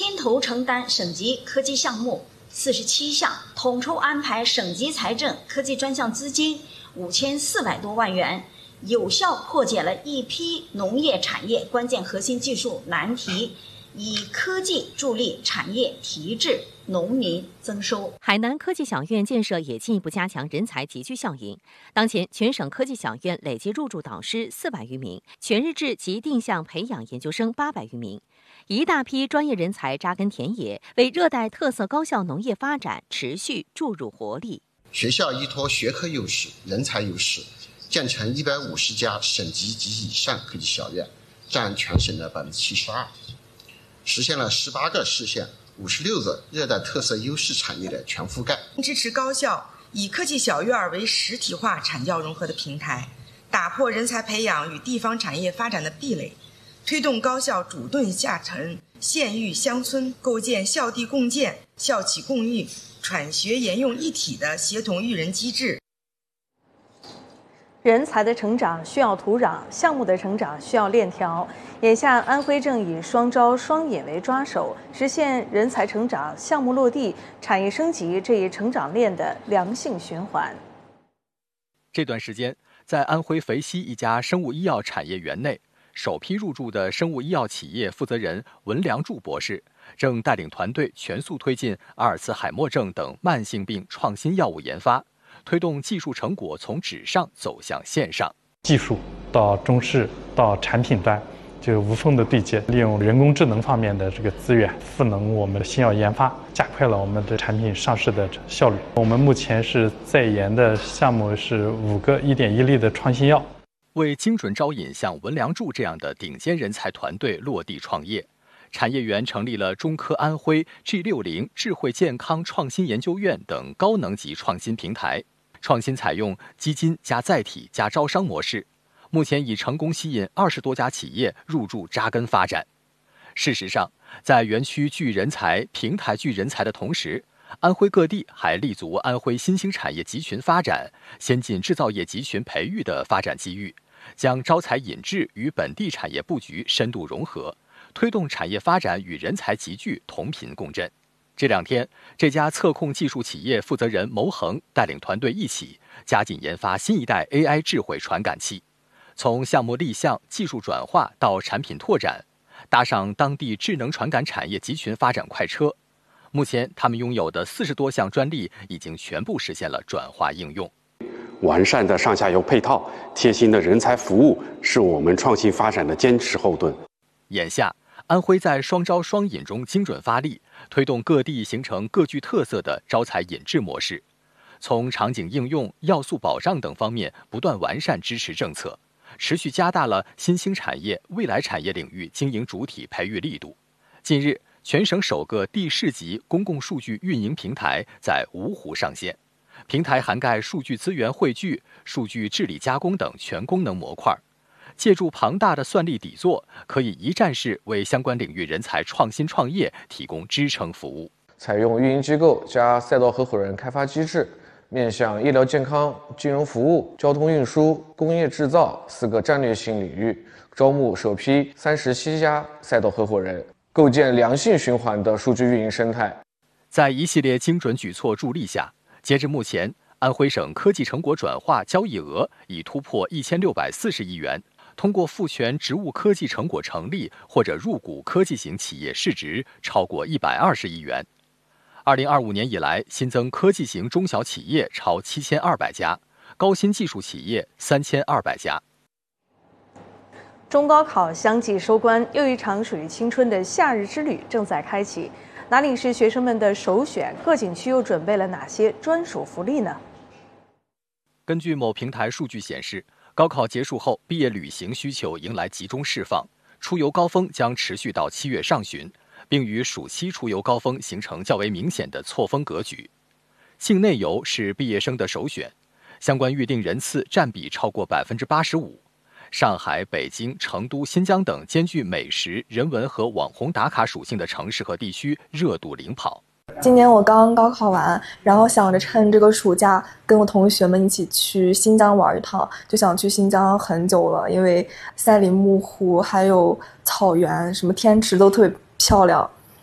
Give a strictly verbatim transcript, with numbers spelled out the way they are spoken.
牵头承担省级科技项目四十七项，统筹安排省级财政科技专项资金五千四百多万元，有效破解了一批农业产业关键核心技术难题，以科技助力产业提质，农民增收。 海南科技小院建设也进一步加强人才集聚效应。当前，全省科技小院累计入驻导师四百余名，全日制及定向培养研究生八百余名，一大批专业人才扎根田野，为热带特色高校农业发展持续注入活力。 学校依托学科优势、人才优势，建成一百五十家省级及以上科技小院，占全省的百分之七十二，实现了十八个市县、五十六个热带特色优势产业的全覆盖。 支持高校以科技小院为实体化产教融合的平台，打破人才培养与地方产业发展的壁垒，推动高校主顿下沉、县域乡村构建校地共建、校企共育、产学研用一体的协同育人机制。 人才的成长需要土壤，项目的成长需要链条。眼下，安徽正以双招双引为抓手，实现人才成长、项目落地、产业升级这一成长链的良性循环。 这段时间，在安徽肥西一家生物医药产业园内，首批入驻的生物医药企业负责人文良柱博士正带领团队全速推进阿尔茨海默症等慢性病创新药物研发，推动技术成果从纸上走向线上， 技术到中试到产品端就无缝的对接，利用人工智能方面的这个资源赋能我们的新药研发，加快了我们的产品上市的效率。我们目前是在研的项目是五个一点一例的创新药。 为精准招引像文良柱这样的顶尖人才团队落地创业，产业园成立了中科安徽 G 六十 智慧健康创新研究院等高能级创新平台，创新采用基金加载体加招商模式，目前已成功吸引二十多家企业入驻扎根发展。事实上，在园区聚人才、平台聚人才的同时，安徽各地还立足安徽新兴产业集群发展、先进制造业集群培育的发展机遇，将招才引智与本地产业布局深度融合，推动产业发展与人才集聚同频共振。这两天，这家测控技术企业负责人牟恒带领团队一起加紧研发新一代 A I 智慧传感器，从项目立项、技术转化到产品拓展，搭上当地智能传感产业集群发展快车。目前，他们拥有的四十多项专利已经全部实现了转化应用。 完善的上下游配套、贴心的人才服务是我们创新发展的坚实后盾。 眼下，安徽在双招双引中精准发力，推动各地形成各具特色的招才引智模式，从场景应用、要素保障等方面不断完善支持政策，持续加大了新兴产业、未来产业领域经营主体培育力度。近日，全省首个地市级公共数据运营平台在芜湖上线，平台涵盖数据资源汇聚、数据治理加工等全功能模块，借助庞大的算力底座，可以一站式为相关领域人才创新创业提供支撑服务。 采用运营机构加赛道合伙人开发机制，面向医疗健康、金融服务、交通运输、工业制造四个战略性领域，招募首批三十七家赛道合伙人，构建良性循环的数据运营生态。 在一系列精准举措助力下，截至目前，安徽省科技成果转化交易额已突破一千六百四十亿元，通过赋权职务科技成果成立或者入股科技型企业市值超过一百二十亿元。二零二五年以来，新增科技型中小企业超七千二百家，高新技术企业三千二百家。 中高考相继收官，又一场属于青春的夏日之旅正在开启。哪里是学生们的首选？各景区又准备了哪些专属福利呢？ 根据某平台数据显示，高考结束后，毕业旅行需求迎来集中释放，出游高峰将持续到七月上旬，并与暑期出游高峰形成较为明显的错峰格局。境内游是毕业生的首选，相关预订人次占比超过百分之八十五。上海、北京、成都、新疆等兼具美食、人文和网红打卡属性的城市和地区热度领跑。 今年我刚高考完，然后想着趁这个暑假跟我同学们一起去新疆玩一趟，就想去新疆很久了，因为赛里木湖还有草原、什么天池都特别漂亮。